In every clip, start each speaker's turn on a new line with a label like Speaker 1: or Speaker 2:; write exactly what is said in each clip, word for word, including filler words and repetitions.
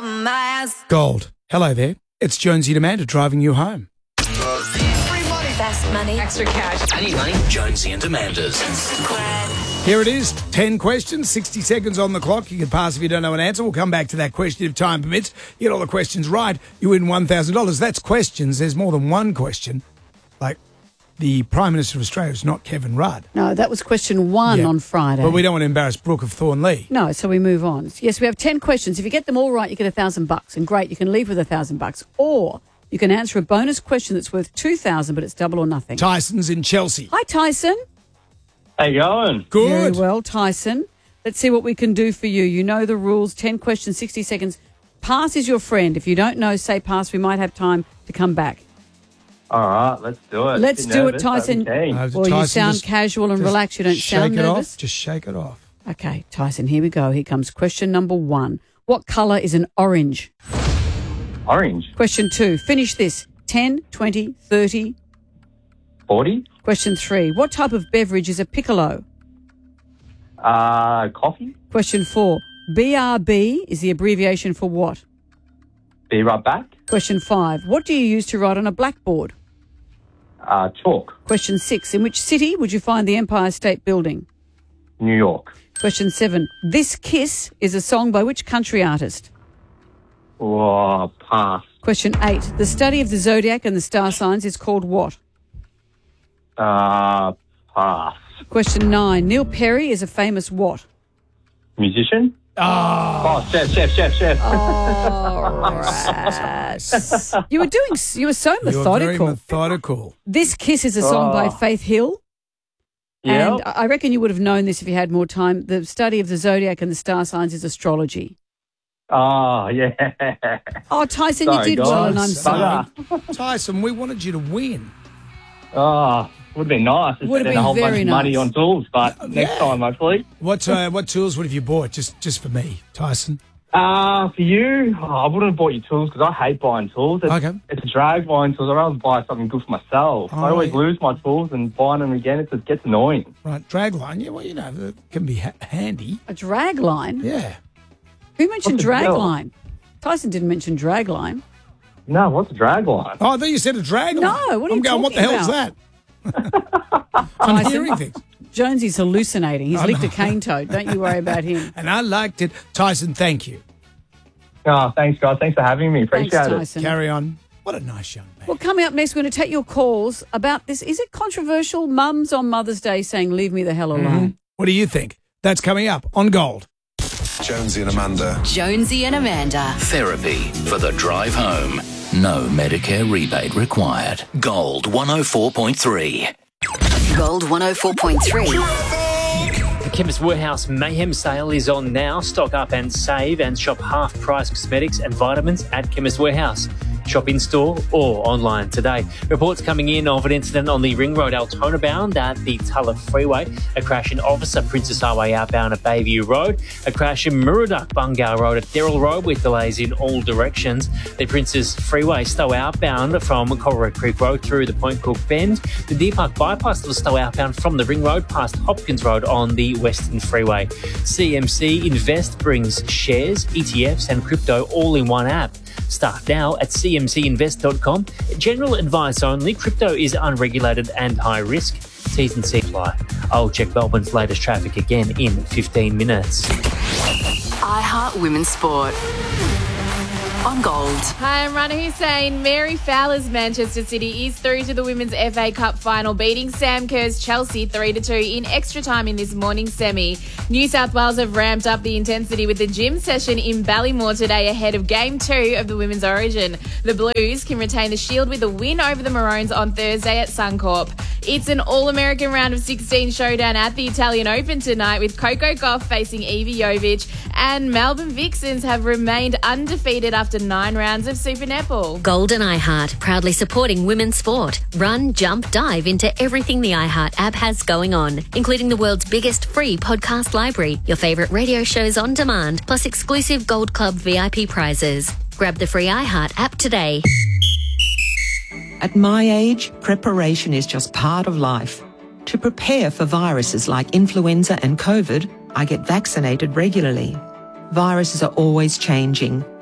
Speaker 1: Gold. Hello there. It's Jonesy and Amanda driving you home.
Speaker 2: Free money. Fast money. Extra cash.
Speaker 3: I need money. Jonesy and Amanda's.
Speaker 1: Here it is. ten questions, sixty seconds on the clock. You can pass if you don't know an answer. We'll come back to that question if time permits. You get all the questions right, you win one thousand dollars. That's questions. There's more than one question. Like the Prime Minister of Australia is not Kevin Rudd.
Speaker 4: No, that was question one
Speaker 1: Yeah.
Speaker 4: on Friday.
Speaker 1: But we don't want to embarrass Brooke of Thornley.
Speaker 4: No, so we move on. Yes, we have ten questions. If you get them all right, you get a thousand bucks. And great, you can leave with a thousand bucks. Or you can answer a bonus question that's worth two thousand, but it's double or nothing.
Speaker 1: Tyson's in Chelsea.
Speaker 4: Hi, Tyson.
Speaker 5: How you going?
Speaker 1: Good.
Speaker 4: Very well, Tyson. Let's see what we can do for you. You know the rules. ten questions, sixty seconds. Pass is your friend. If you don't know, say pass. We might have time to come back.
Speaker 5: All right, let's do it.
Speaker 4: Let's
Speaker 5: Bit
Speaker 4: do
Speaker 5: nervous,
Speaker 4: it, Tyson.
Speaker 5: but I'm keen.
Speaker 1: Uh,
Speaker 4: Well, you
Speaker 1: Tyson,
Speaker 4: sound
Speaker 1: just-
Speaker 4: casual and
Speaker 1: just
Speaker 4: relaxed. You don't
Speaker 1: shake
Speaker 4: sound
Speaker 1: it
Speaker 4: nervous.
Speaker 1: off. Just shake it off.
Speaker 4: Okay, Tyson, here we go. Here comes question number one. What colour is an orange?
Speaker 5: Orange.
Speaker 4: Question two. Finish this. ten, twenty, thirty.
Speaker 5: forty.
Speaker 4: Question three. What type of beverage is a piccolo?
Speaker 5: Uh, coffee.
Speaker 4: Question four. B R B is the abbreviation for what?
Speaker 5: Be right back.
Speaker 4: Question five. What do you use to write on a blackboard?
Speaker 5: Uh, chalk.
Speaker 4: Question six. In which city would you find the Empire State Building?
Speaker 5: New York.
Speaker 4: Question seven. This Kiss is a song by which country artist?
Speaker 5: Oh, pass.
Speaker 4: Question eight. The study of the zodiac and the star signs is called what?
Speaker 5: Uh, pass.
Speaker 4: Question nine. Neil Perry is a famous what?
Speaker 5: Musician.
Speaker 1: Oh.
Speaker 5: Oh, chef, chef, chef, chef.
Speaker 4: All right. You were doing. You were so
Speaker 1: You're very
Speaker 4: methodical.
Speaker 1: methodical.
Speaker 4: This Kiss is a song by
Speaker 5: Oh.
Speaker 4: Faith Hill.
Speaker 5: Yeah.
Speaker 4: And I reckon you would have known this if you had more time. The study of the zodiac and the star signs is astrology.
Speaker 5: Oh, yeah.
Speaker 4: Oh, Tyson,
Speaker 5: Sorry,
Speaker 4: you did well, and I'm
Speaker 5: guys.
Speaker 4: sorry.
Speaker 5: Bugger.
Speaker 1: Tyson, we wanted you to win.
Speaker 5: Oh, would have been nice. to
Speaker 4: Would have
Speaker 5: spend
Speaker 4: been
Speaker 5: a whole
Speaker 4: very
Speaker 5: bunch of money
Speaker 4: nice.
Speaker 5: on tools, but next
Speaker 1: yeah.
Speaker 5: time, hopefully.
Speaker 1: What uh, what tools would have you bought? Just just for me, Tyson.
Speaker 5: Uh, for you, oh, I wouldn't have bought you tools because I hate buying tools. It's,
Speaker 1: Okay.
Speaker 5: it's a drag buying tools. I'd rather buy something good for myself.
Speaker 1: Oh,
Speaker 5: I always
Speaker 1: yeah.
Speaker 5: lose my tools and buying them again, it just gets annoying.
Speaker 1: Right, dragline. Yeah, well, you know, it can be ha- handy.
Speaker 4: A drag line?
Speaker 1: Yeah.
Speaker 4: Who mentioned
Speaker 5: What the
Speaker 4: drag
Speaker 5: hell?
Speaker 4: line? Tyson didn't mention drag line.
Speaker 5: No, what's a drag line?
Speaker 1: Oh, I thought you said a dragline.
Speaker 4: No, what are
Speaker 1: I'm
Speaker 4: you
Speaker 1: going, what the
Speaker 4: talking
Speaker 1: hell's
Speaker 4: about?
Speaker 1: that? I'm
Speaker 4: Tyson?
Speaker 1: hearing things.
Speaker 4: Jonesy's hallucinating. He's
Speaker 1: I
Speaker 4: licked a
Speaker 1: know.
Speaker 4: cane toad. Don't you worry about him.
Speaker 1: And I liked it. Tyson, thank you.
Speaker 5: Oh, thanks, guys. Thanks for having me.
Speaker 4: Thanks,
Speaker 5: Appreciate it.
Speaker 4: Tyson.
Speaker 1: Carry on. What a nice young man.
Speaker 4: Well, coming up next, we're going to take your calls about this. Is it controversial? Mums on Mother's Day saying, leave me the hell alone.
Speaker 1: What do you think? That's coming up on Gold.
Speaker 6: Jonesy and Amanda.
Speaker 2: Jonesy and Amanda.
Speaker 3: Therapy for the drive home. No Medicare rebate required. Gold one oh four point three.
Speaker 2: Gold one oh four point three.
Speaker 7: The Chemist Warehouse Mayhem sale is on now. Stock up and save and shop half-price cosmetics and vitamins at Chemist Warehouse. Shop in-store or online today. Reports coming in of an incident on the Ring Road Altona bound at the Tulla Freeway. A crash in Officer Princess Highway outbound at Bayview Road. A crash in Murdoch Bungar Road at Derrill Road with delays in all directions. The Princess Freeway Stowe outbound from Colorado Creek Road through the Point Cook Bend. The Deer Park bypass was Stowe outbound from the Ring Road past Hopkins Road on the Western Freeway. C M C Invest brings shares, E T Fs and crypto all in one app. Start now at c m c invest dot com. General advice only. Crypto is unregulated and high risk. T's and C's apply. I'll check Melbourne's latest traffic again in fifteen minutes.
Speaker 2: iHeart Women's Sport. On Gold.
Speaker 8: Hi, I'm Rana Hussain. Mary Fowler's Manchester City is through to the Women's F A Cup final, beating Sam Kerr's Chelsea three to two in extra time in this morning's semi. New South Wales have ramped up the intensity with the gym session in Ballymore today ahead of Game two of the Women's Origin. The Blues can retain the shield with a win over the Maroons on Thursday at Suncorp. It's an All-American round of sixteen showdown at the Italian Open tonight with Coco Gauff facing Evie Jovic, and Melbourne Vixens have remained undefeated after nine rounds of Super Netball.
Speaker 9: Gold and iHeart, proudly supporting women's sport. Run, jump, dive into everything the iHeart app has going on, including the world's biggest free podcast library, your favourite radio shows on demand, plus exclusive Gold Club V I P prizes. Grab the free iHeart app today.
Speaker 10: At my age, preparation is just part of life. To prepare for viruses like influenza and COVID, I get vaccinated regularly. Viruses are always changing.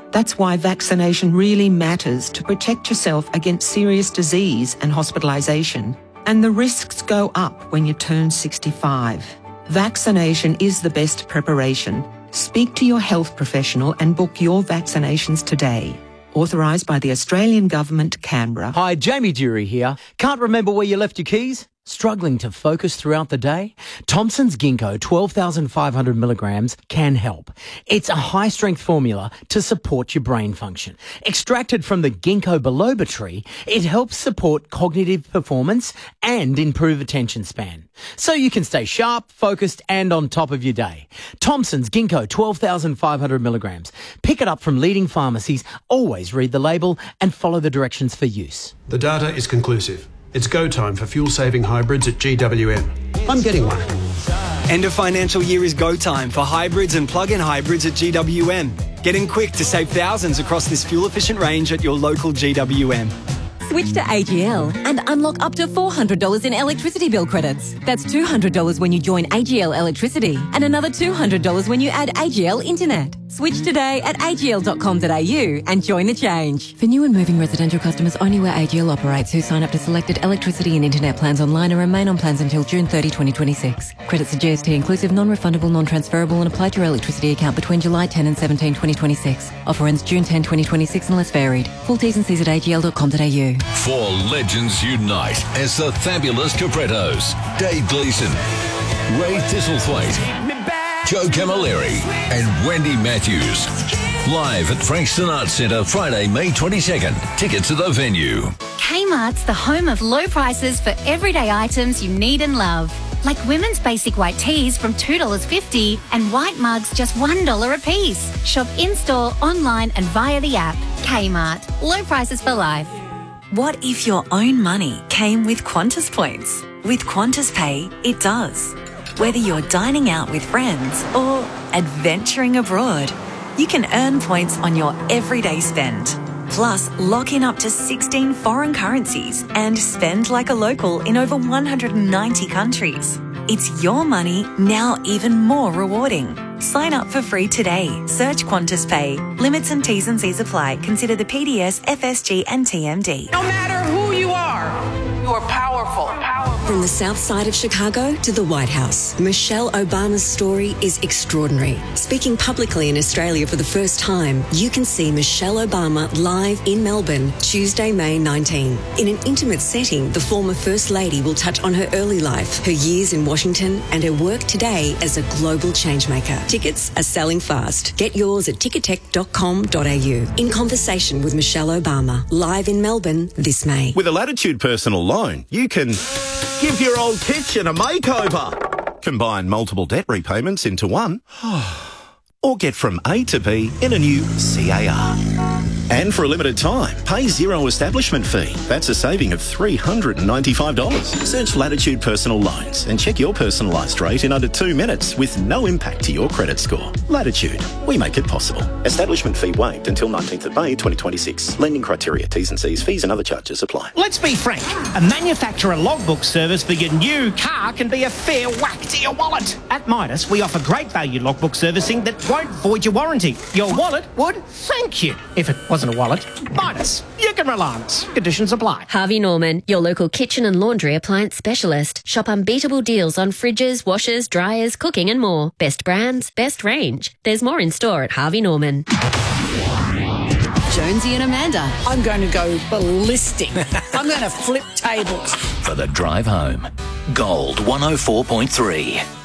Speaker 10: That's why vaccination really matters to protect yourself against serious disease and hospitalisation. And the risks go up when you turn sixty-five. Vaccination is the best preparation. Speak to your health professional and book your vaccinations today. Authorised by the Australian Government, Canberra.
Speaker 11: Hi, Jamie Dury here. Can't remember where you left your keys? Struggling to focus throughout the day? Thompson's Ginkgo twelve thousand five hundred milligrams can help. It's a high-strength formula to support your brain function. Extracted from the ginkgo biloba tree, it helps support cognitive performance and improve attention span. So you can stay sharp, focused and on top of your day. Thompson's Ginkgo twelve thousand five hundred milligrams. Pick it up from leading pharmacies. Always read the label and follow the directions for use.
Speaker 12: The data is conclusive. It's go time for fuel-saving hybrids at G W M. I'm getting one.
Speaker 13: End of financial year is go time for hybrids and plug-in hybrids at G W M. Get in quick to save thousands across this fuel-efficient range at your local G W M.
Speaker 14: Switch to A G L and unlock up to four hundred dollars in electricity bill credits. That's two hundred dollars when you join A G L Electricity and another two hundred dollars when you add A G L Internet. Switch today at a g l dot com dot a u and join the change. For new and moving residential customers, only where A G L operates, who sign up to selected electricity and internet plans online and remain on plans until June thirtieth, twenty twenty-six. Credits are G S T inclusive, non-refundable, non-transferable and apply to your electricity account between July tenth and seventeenth, twenty twenty-six. Offer ends June tenth, twenty twenty-six unless varied. Full T's and C's at a g l dot com dot a u.
Speaker 15: Four legends unite as the fabulous Caprettos. Dave Gleeson, Ray Thistlethwaite, Joe Camilleri and Wendy Matthews. Live at Frankston Arts Centre, Friday, May twenty-second. Tickets at the venue.
Speaker 16: Kmart's the home of low prices for everyday items you need and love. Like women's basic white tees from two dollars fifty and white mugs just one dollar a piece. Shop in-store, online and via the app. Kmart. Low prices for life.
Speaker 17: What if your own money came with Qantas points? With Qantas Pay, it does. Whether you're dining out with friends or adventuring abroad, you can earn points on your everyday spend. Plus, lock in up to sixteen foreign currencies and spend like a local in over one hundred ninety countries. It's your money, now even more rewarding. Sign up for free today. Search Qantas Pay. Limits and T's and C's apply. Consider the P D S, F S G and T M D.
Speaker 18: No matter who you are, you are powerful. powerful.
Speaker 19: From the south side of Chicago to the White House, Michelle Obama's story is extraordinary. Speaking publicly in Australia for the first time, you can see Michelle Obama live in Melbourne, Tuesday, May nineteenth. In an intimate setting, the former First Lady will touch on her early life, her years in Washington, and her work today as a global changemaker. Tickets are selling fast. Get yours at ticketek dot com dot a u. In conversation with Michelle Obama, live in Melbourne this May.
Speaker 20: With a Latitude personal loan, you can give your old kitchen a makeover, combine multiple debt repayments into one, or get from A to B in a new C A R. And for a limited time, pay zero establishment fee. That's a saving of three hundred ninety-five dollars. Search Latitude Personal Loans and check your personalised rate in under two minutes with no impact to your credit score. Latitude, we make it possible. Establishment fee waived until nineteenth of May twenty twenty-six. Lending criteria, T's and C's, fees and other charges apply.
Speaker 21: Let's be frank. A manufacturer logbook service for your new car can be a fair whack to your wallet. At Midas, we offer great value logbook servicing that won't void your warranty. Your wallet would thank you if it wasn't a wallet. Midas, you can rely on us. Conditions apply.
Speaker 9: Harvey Norman, your local kitchen and laundry appliance specialist. Shop unbeatable deals on fridges, washers, dryers, cooking and more. Best brands, best range. There's more in store at Harvey Norman.
Speaker 4: Jonesy and Amanda. I'm going to go ballistic. I'm going to flip tables.
Speaker 3: For the drive home, Gold one oh four point three.